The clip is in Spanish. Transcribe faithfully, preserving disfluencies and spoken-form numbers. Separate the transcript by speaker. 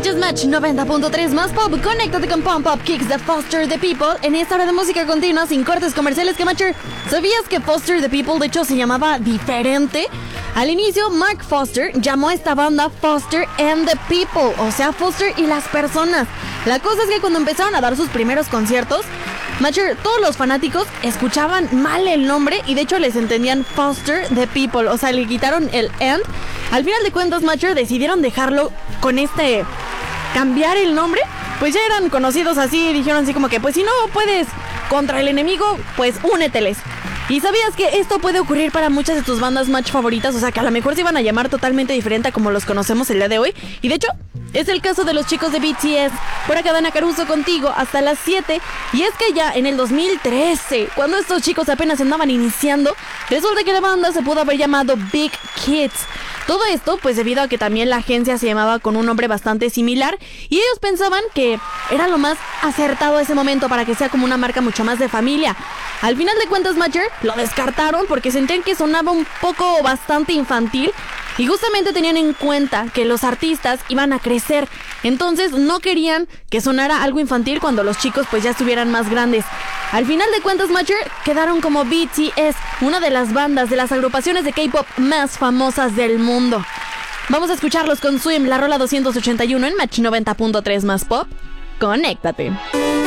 Speaker 1: Escuchas Match noventa punto tres más pop. Conéctate con Pump Up Kicks de Foster the People en esta hora de música continua sin cortes comerciales. Que Matcher, ¿sabías que Foster the People de hecho se llamaba diferente? Al inicio, Mark Foster llamó a esta banda Foster and the People, o sea, Foster y las personas. La cosa es que cuando empezaron a dar sus primeros conciertos, Matcher, todos los fanáticos escuchaban mal el nombre y de hecho les entendían Foster the People, o sea, le quitaron el and. Al final de cuentas, Matcher, decidieron dejarlo con este... cambiar el nombre, pues ya eran conocidos así, dijeron así como que, pues si no puedes contra el enemigo, pues úneteles. ¿Y sabías que esto puede ocurrir para muchas de tus bandas Match favoritas? O sea, que a lo mejor se iban a llamar totalmente diferente a como los conocemos el día de hoy. Y de hecho, es el caso de los chicos de B T S. Por acá Dana Caruso contigo hasta las siete. Y es que ya en el dos mil trece, cuando estos chicos apenas andaban iniciando, resulta que la banda se pudo haber llamado Big Kids. Todo esto pues debido a que también la agencia se llamaba con un nombre bastante similar y ellos pensaban que era lo más acertado a ese momento para que sea como una marca mucho más de familia. Al final de cuentas, Matcher, lo descartaron porque sentían que sonaba un poco bastante infantil y justamente tenían en cuenta que los artistas iban a crecer, entonces no querían que sonara algo infantil cuando los chicos pues ya estuvieran más grandes. Al final de cuentas, Matcher, quedaron como B T S, una de las bandas de las agrupaciones de K-pop más famosas del mundo. Vamos a escucharlos con Swim, la rola doscientos ochenta y uno en Match noventa punto tres más pop. Conéctate.